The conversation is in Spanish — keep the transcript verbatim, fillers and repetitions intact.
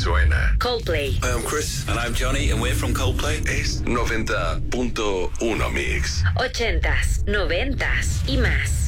suena. Coldplay. Hi, I'm Chris. And I'm Johnny, and we're from Coldplay. Es noventa punto uno Mix. Ochentas, noventas y más.